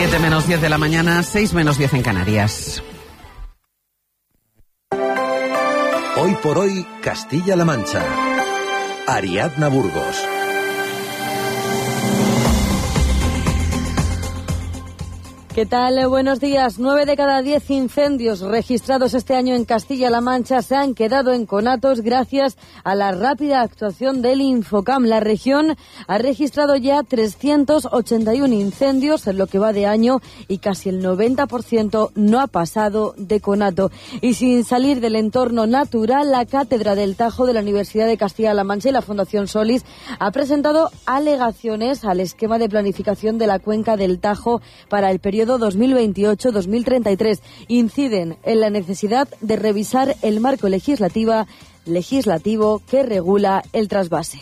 7 menos 10 de la mañana, 6 menos 10 en Canarias. Hoy por hoy, Castilla-La Mancha. Ariadna Burgos. ¿Qué tal? Buenos días. 9 de cada 10 incendios registrados este año en Castilla-La Mancha se han quedado en conatos gracias a la rápida actuación del Infocam. La región ha registrado ya 381 incendios en lo que va de año y casi el 90% no ha pasado de conato. Y sin salir del entorno natural, la Cátedra del Tajo de la Universidad de Castilla-La Mancha y la Fundación Solís ha presentado alegaciones al esquema de planificación de la cuenca del Tajo para el periodo 2028-2033. Inciden en la necesidad de revisar el marco legislativo que regula el trasvase.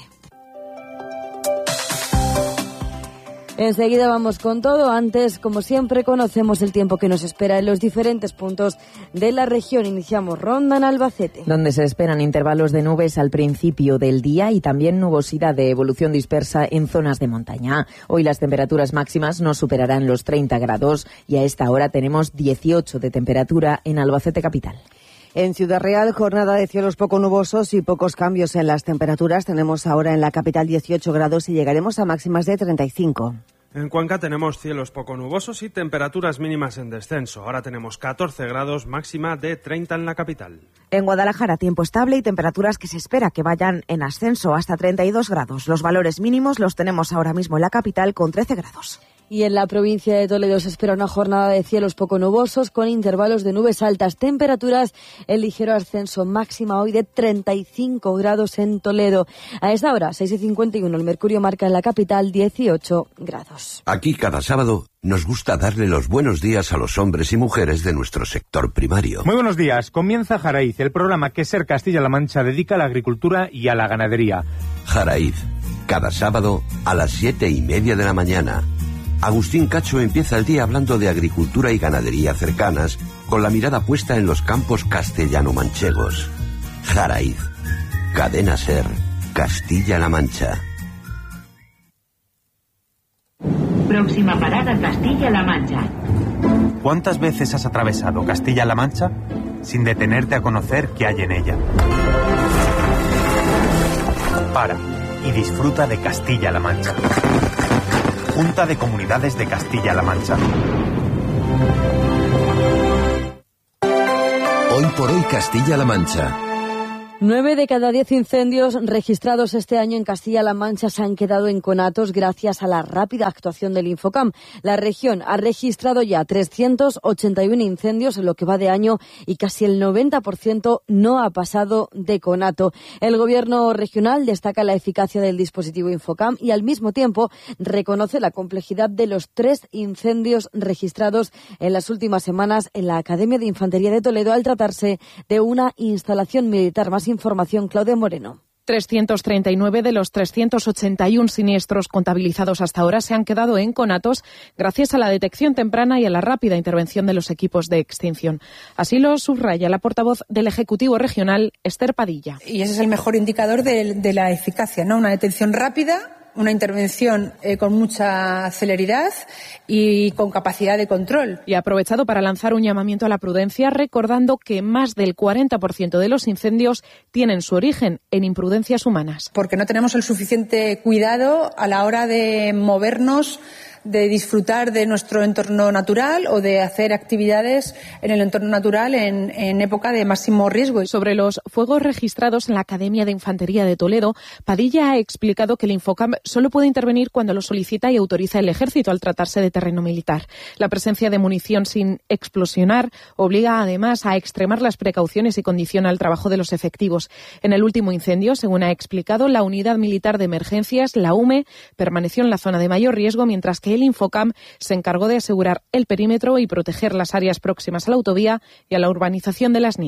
Enseguida vamos con todo. Antes, como siempre, conocemos el tiempo que nos espera en los diferentes puntos de la región. Iniciamos ronda en Albacete, donde se esperan intervalos de nubes al principio del día y también nubosidad de evolución dispersa en zonas de montaña. Hoy las temperaturas máximas no superarán los 30 grados y a esta hora tenemos 18 de temperatura en Albacete capital. En Ciudad Real, jornada de cielos poco nubosos y pocos cambios en las temperaturas. Tenemos ahora en la capital 18 grados y llegaremos a máximas de 35. En Cuenca tenemos cielos poco nubosos y temperaturas mínimas en descenso. Ahora tenemos 14 grados, máxima de 30 en la capital. En Guadalajara, tiempo estable y temperaturas que se espera que vayan en ascenso hasta 32 grados. Los valores mínimos los tenemos ahora mismo en la capital con 13 grados. Y en la provincia de Toledo se espera una jornada de cielos poco nubosos con intervalos de nubes altas, temperaturas en ligero ascenso, máxima hoy de 35 grados en Toledo. A esta hora, 6:51, el mercurio marca en la capital 18 grados. Aquí cada sábado nos gusta darle los buenos días a los hombres y mujeres de nuestro sector primario. Muy buenos días. Comienza Jaraiz, el programa que SER Castilla-La Mancha dedica a la agricultura y a la ganadería. Jaraiz, cada sábado a las 7:30 de la mañana. Agustín Cacho empieza el día hablando de agricultura y ganadería cercanas, con la mirada puesta en los campos castellano-manchegos. Jaraiz, Cadena SER, Castilla-La Mancha. Próxima parada, Castilla-La Mancha. ¿Cuántas veces has atravesado Castilla-La Mancha sin detenerte a conocer qué hay en ella? Para y disfruta de Castilla-La Mancha. Junta de Comunidades de Castilla-La Mancha. Hoy por hoy Castilla-La Mancha. 9 de cada 10 incendios registrados este año en Castilla-La Mancha se han quedado en conatos gracias a la rápida actuación del Infocam. La región ha registrado ya 381 incendios en lo que va de año y casi el 90% no ha pasado de conato. El gobierno regional destaca la eficacia del dispositivo Infocam y al mismo tiempo reconoce la complejidad de los 3 incendios registrados en las últimas semanas en la Academia de Infantería de Toledo al tratarse de una instalación militar. Más información, Claudia Moreno. 339 de los 381 siniestros contabilizados hasta ahora se han quedado en conatos gracias a la detección temprana y a la rápida intervención de los equipos de extinción. Así lo subraya la portavoz del Ejecutivo Regional, Esther Padilla. Y ese es el mejor indicador de la eficacia, ¿no? Una detención rápida, una intervención con mucha celeridad y con capacidad de control. Y ha aprovechado para lanzar un llamamiento a la prudencia, recordando que más del 40% de los incendios tienen su origen en imprudencias humanas. Porque no tenemos el suficiente cuidado a la hora de movernos, de disfrutar de nuestro entorno natural o de hacer actividades en el entorno natural en época de máximo riesgo. Sobre los fuegos registrados en la Academia de Infantería de Toledo, Padilla ha explicado que el Infocam solo puede intervenir cuando lo solicita y autoriza el Ejército al tratarse de terreno militar. La presencia de munición sin explosionar obliga además a extremar las precauciones y condiciona el trabajo de los efectivos. En el último incendio, según ha explicado, la Unidad Militar de Emergencias, la UME, permaneció en la zona de mayor riesgo, mientras que el Infocam se encargó de asegurar el perímetro y proteger las áreas próximas a la autovía y a la urbanización de Las Nieves.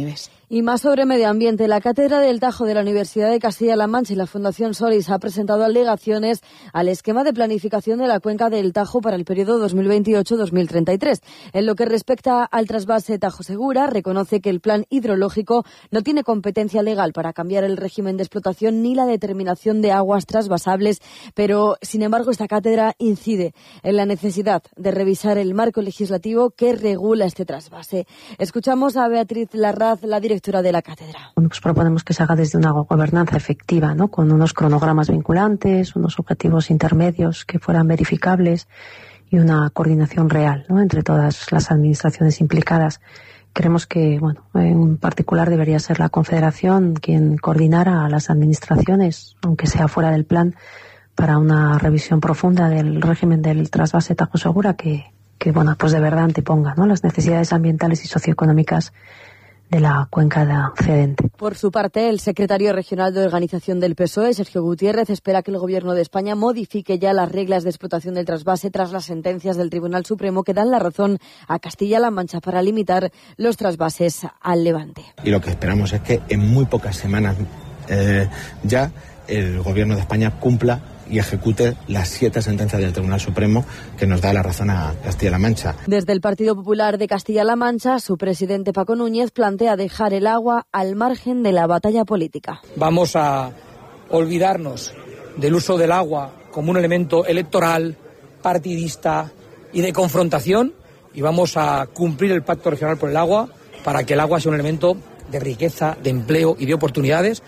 Y más sobre medio ambiente. La Cátedra del Tajo de la Universidad de Castilla-La Mancha y la Fundación Solis ha presentado alegaciones al esquema de planificación de la cuenca del Tajo para el periodo 2028-2033. En lo que respecta al trasvase Tajo Segura, reconoce que el plan hidrológico no tiene competencia legal para cambiar el régimen de explotación ni la determinación de aguas trasvasables, pero, sin embargo, esta cátedra incide en la necesidad de revisar el marco legislativo que regula este trasvase. Escuchamos a Beatriz Larraz, la directora de la cátedra. Bueno, pues proponemos que se haga desde una gobernanza efectiva, ¿no? Con unos cronogramas vinculantes, unos objetivos intermedios que fueran verificables y una coordinación real, ¿no? Entre todas las administraciones implicadas. Creemos que, bueno, en particular debería ser la Confederación quien coordinara a las administraciones, aunque sea fuera del plan, para una revisión profunda del régimen del trasvase Tajo Segura que bueno, pues de verdad anteponga, ¿no? Las necesidades ambientales y socioeconómicas de la cuenca cedente. Por su parte, el secretario regional de organización del PSOE, Sergio Gutiérrez, espera que el Gobierno de España modifique ya las reglas de explotación del trasvase tras las sentencias del Tribunal Supremo que dan la razón a Castilla-La Mancha para limitar los trasvases al Levante. Y lo que esperamos es que en muy pocas semanas ya el Gobierno de España cumpla y ejecute las 7 sentencias del Tribunal Supremo que nos da la razón a Castilla-La Mancha. Desde el Partido Popular de Castilla-La Mancha, su presidente Paco Núñez plantea dejar el agua al margen de la batalla política. Vamos a olvidarnos del uso del agua como un elemento electoral, partidista y de confrontación, y vamos a cumplir el Pacto Regional por el Agua para que el agua sea un elemento de riqueza, de empleo y de oportunidades.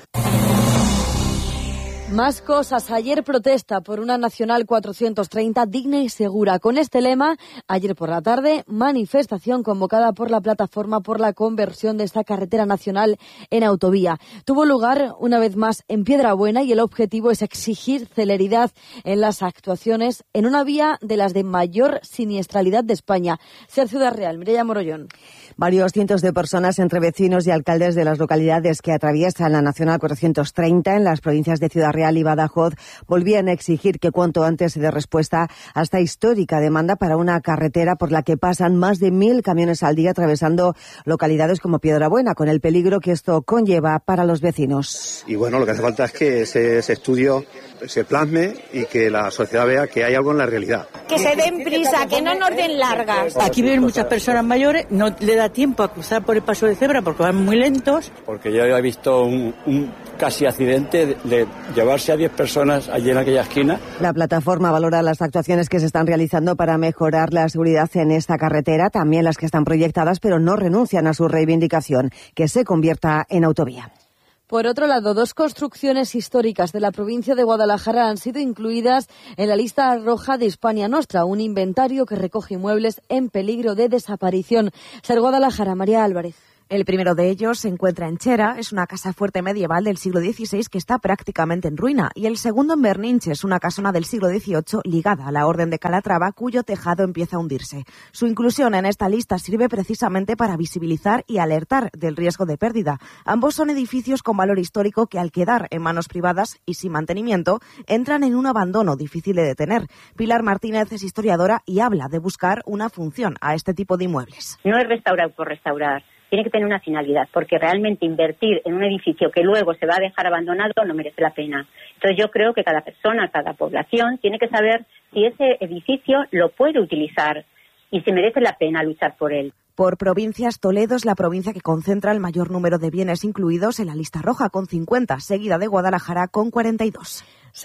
Más cosas. Ayer protesta por una Nacional 430 digna y segura. Con este lema, ayer por la tarde, manifestación convocada por la Plataforma por la conversión de esta carretera nacional en autovía. Tuvo lugar una vez más en Piedrabuena y el objetivo es exigir celeridad en las actuaciones en una vía de las de mayor siniestralidad de España. Ser Ciudad Real, Mireia Morollón. Varios cientos de personas, entre vecinos y alcaldes de las localidades que atraviesan la Nacional 430 en las provincias de Ciudad Real y Badajoz, volvían a exigir que cuanto antes se dé respuesta a esta histórica demanda para una carretera por la que pasan más de 1.000 camiones al día atravesando localidades como Piedrabuena, con el peligro que esto conlleva para los vecinos. Y bueno, lo que hace falta es que ese estudio se plasme y que la sociedad vea que hay algo en la realidad. Que se den prisa, que no nos den largas. Aquí viven muchas personas mayores, no le da tiempo a cruzar por el paso de cebra porque van muy lentos. Porque yo he visto un casi accidente de llevarse a 10 personas allí en aquella esquina. La plataforma valora las actuaciones que se están realizando para mejorar la seguridad en esta carretera, también las que están proyectadas, pero no renuncian a su reivindicación, que se convierta en autovía. Por otro lado, 2 construcciones históricas de la provincia de Guadalajara han sido incluidas en la lista roja de Hispania Nostra, un inventario que recoge inmuebles en peligro de desaparición. Ser Guadalajara, María Álvarez. El primero de ellos se encuentra en Chera, es una casa fuerte medieval del siglo XVI que está prácticamente en ruina, y el segundo en Berninches, una casona del siglo XVIII ligada a la Orden de Calatrava, cuyo tejado empieza a hundirse. Su inclusión en esta lista sirve precisamente para visibilizar y alertar del riesgo de pérdida. Ambos son edificios con valor histórico que, al quedar en manos privadas y sin mantenimiento, entran en un abandono difícil de detener. Pilar Martínez es historiadora y habla de buscar una función a este tipo de inmuebles. No es restaurar por restaurar. Tiene que tener una finalidad, porque realmente invertir en un edificio que luego se va a dejar abandonado no merece la pena. Entonces yo creo que cada persona, cada población tiene que saber si ese edificio lo puede utilizar y si merece la pena luchar por él. Por provincias, Toledo es la provincia que concentra el mayor número de bienes incluidos en la lista roja, con 50, seguida de Guadalajara con 42.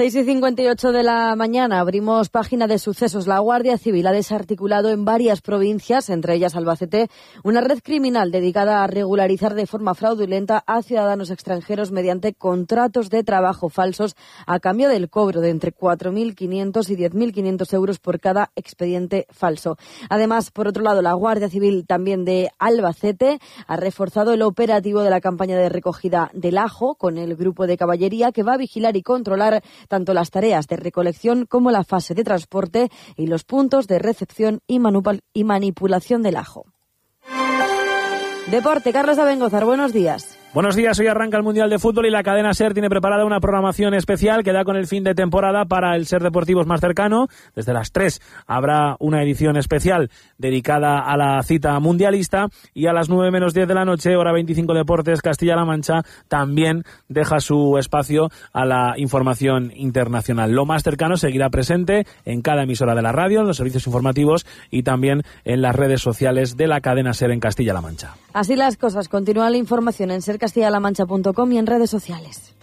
6:58 de la mañana, abrimos página de sucesos. La Guardia Civil ha desarticulado en varias provincias, entre ellas Albacete, una red criminal dedicada a regularizar de forma fraudulenta a ciudadanos extranjeros mediante contratos de trabajo falsos a cambio del cobro de entre 4.500 y 10.500 euros por cada expediente falso. Además, por otro lado, la Guardia Civil también de Albacete ha reforzado el operativo de la campaña de recogida del ajo con el grupo de caballería que va a vigilar y controlar tanto las tareas de recolección como la fase de transporte y los puntos de recepción y manipulación del ajo. Deporte, Carlos Abengozar, buenos días. Buenos días, hoy arranca el Mundial de Fútbol y la cadena SER tiene preparada una programación especial que da con el fin de temporada para el SER Deportivos más cercano. Desde las 3 habrá una edición especial dedicada a la cita mundialista y a las 9 menos 10 de la noche, hora 25 Deportes, Castilla-La Mancha también deja su espacio a la información internacional. Lo más cercano seguirá presente en cada emisora de la radio, en los servicios informativos y también en las redes sociales de la cadena SER en Castilla-La Mancha. Así las cosas, continúa la información en sercastillalamancha.com y en redes sociales.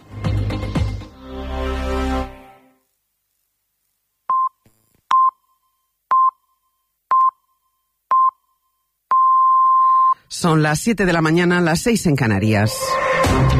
Son las 7 de la mañana, las 6 en Canarias.